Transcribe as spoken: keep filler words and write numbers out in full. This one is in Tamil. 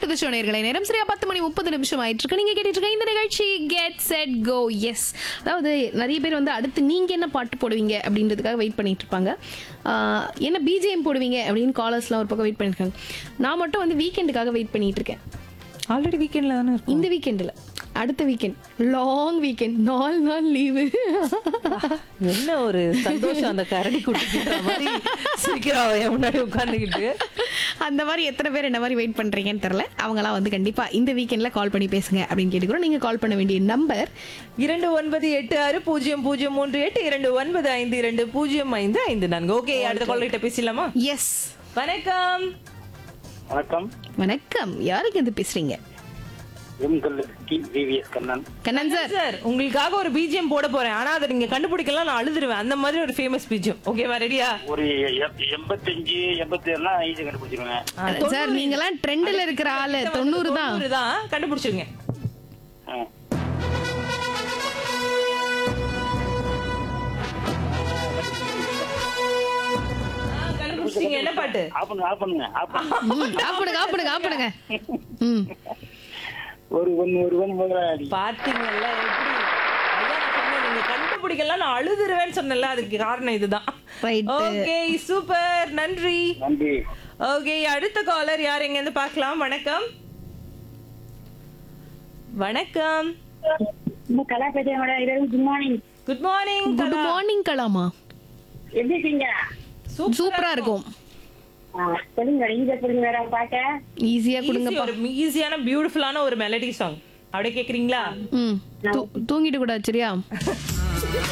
டு தி ஷோ நேயர்களே. நேரம் சரியா பத்து மணி முப்பது நிமிஷம் ஆயிட்டு இருக்கு. நீங்க கேட்டுட்டு இருக்க இந்த நிகழ்ச்சி கெட் செட் கோ. எஸ், அதாவது நிறைய பேர் வந்து அடுத்து நீங்க என்ன பாட்டு போடுவீங்க அப்படின்றதுக்காக வெயிட் பண்ணிட்டு இருப்பாங்க. ஆஹ், என்ன பிஜிஎம் போடுவீங்க அப்படின்னு காலர்ஸ்லாம் ஒரு பக்கம் வெயிட் பண்ணிருக்காங்க. நான் மட்டும் வந்து வீக்கெண்டுக்காக வெயிட் பண்ணிட்டு இருக்கேன். ஆல்ரெடி வீக்கெண்ட்ல தானே இருக்கும். இந்த வீக்கெண்டில் அடுத்த வீக்கெண்ட் லாங் வீக்கெண்ட் நாலு நாள் லீவு. என்ன ஒரு சந்தோஷம் அந்த கரடி குட்டிக்கிற மாதிரி சிரிக்கிறா என் முன்னாடி உட்கார்ந்துக்கிட்டு. அந்த மாதிரி எத்தனை பேர் என்ன மாதிரி வெயிட் பண்றீங்கன்னு தெரியல. அவங்களாம் வந்து கண்டிப்பா இந்த வீக்கெண்ட்ல கால் பண்ணி பேசுங்க அப்படின்னு கேட்டுக்கிறோம். நீங்க கால் பண்ண வேண்டிய நம்பர் இரண்டு ஒன்பது எட்டு ஆறு பூஜ்ஜியம் பூஜ்ஜியம் மூன்று எட்டு இரண்டு ஒன்பது ஐந்து இரண்டு பூஜ்ஜியம் ஐந்து ஐந்து நான்கு. ஓகே, அடுத்த கால் கிட்ட பேசலாமா? எஸ். வணக்கம். வணக்கம். வணக்கம், யாருக்கு இருந்து பேசுறீங்க? கண்ணன் கண்ணன் சார். சார், உங்களுக்காக ஒரு பிஜிஎம் போட போறேன். ஆனா அதை நீங்க கண்டுபிடிக்கலாம், நான் அழுதுருவேன். அந்த மாதிரி ஒரு ஃபேமஸ் பிஜிஎம். ஓகேவா, ரெடியா? ஒரு எண்பத்தஞ்சு எண்பத்தி ஏழுனா ஈஸியா கண்டுபிடிச்சிருவேன். சார், நீங்க எல்லாம் ட்ரெண்ட்ல இருக்கிற ஆளு. தொண்ணூறு தான் தொண்ணூறு தான் கண்டுபிடிச்சிருங்க. ஆ. ஆ, கண்டுபிடிச்சிட்டீங்க. என்ன பாட்டு? ஆஃப் பண்ணுங்க ஆஃப் பண்ணுங்க ஆஃப் பண்ணுங்க. ம், ஆப்பிடுங்க ஆப்பிடுங்க ஆப்பிடுங்க. ம், ஒரு ஒன்னு ஒரு ஒன்னு முதலாளி. பாத்தீங்கல்ல எப்படி? அதான் நான் சொன்னேன், நீங்க கண்டுபிடிக்கலாம், நான் அழுதுருவேன்னு சொன்னேன்ல, அதுக்கு காரணம் இதுதான். Right. ஓகே, சூப்பர், நன்றி. நன்றி. ஓகே, அடுத்த காலர் யார், எங்க இருந்து பார்க்கலாம்? வணக்கம். வணக்கம். கலா பேசுறேன். Good morning. Good morning. Good morning கலாமா. எப்படி இருக்கீங்க? சூப்பரா இருக்கும். ஆ, சொல்லுங்க. நீங்க சொல்லுங்க மேடம். பாக்க ஈஸியா கொடுங்கப்பா. ஒரு ஈஸியான பியூட்டிஃபுல்லான ஒரு மெலடி சாங். அப்படியே கேக்குறீங்களா? ம், தூ- தூங்கிட்டு கூட சரியா?